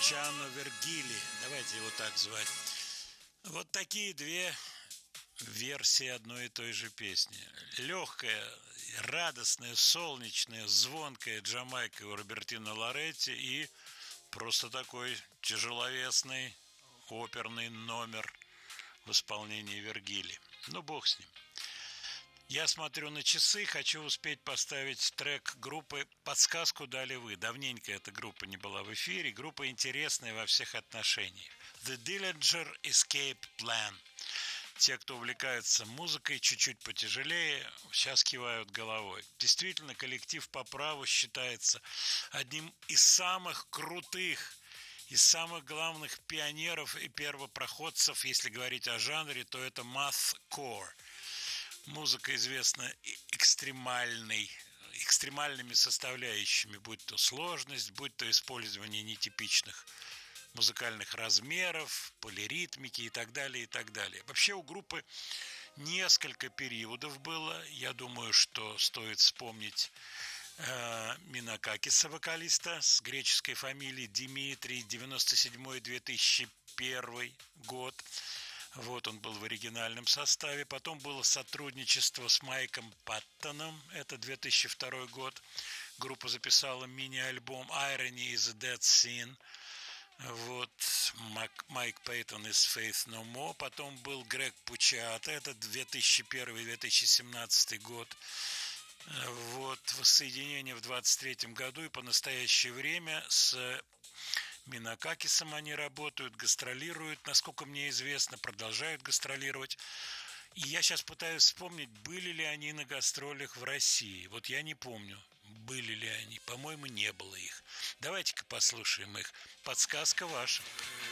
Лучано Вергили, давайте его так звать. Вот такие две версии одной и той же песни. Легкая, радостная, солнечная, звонкая Джамайка у Робертино Лоретти и просто такой тяжеловесный оперный номер в исполнении Вергили. Ну, бог с ним. Я смотрю на часы, хочу успеть поставить трек группы «Подсказку дали вы». Давненько эта группа не была в эфире. Группа интересная во всех отношениях. The Dillinger Escape Plan. Те, кто увлекается музыкой, чуть-чуть потяжелее, сейчас кивают головой. Действительно, коллектив по праву считается одним из самых крутых, из самых главных пионеров и первопроходцев. Если говорить о жанре, то это mathcore. Музыка известна экстремальными составляющими, будь то сложность, будь то использование нетипичных музыкальных размеров, полиритмики и так далее, и так далее. Вообще у группы несколько периодов было. Я думаю, что стоит вспомнить Минакакиса, вокалиста с греческой фамилией Димитрий, 97-2001 год. Вот он был в оригинальном составе. Потом было сотрудничество с Майком Паттоном. Это 2002 год. Группа записала мини-альбом Irony is a Dead Sin. Вот. Майк Пейтон из Faith No More. Потом был Грег Пучиато. Это 2001-2017 год. Вот. Воссоединение в 23 году. И по настоящее время с Минакакисом они работают, гастролируют, насколько мне известно, продолжают гастролировать. И я сейчас пытаюсь вспомнить, были ли они на гастролях в России. Вот я не помню, были ли они. По-моему, не было их. Давайте-ка послушаем их. Подсказка ваша.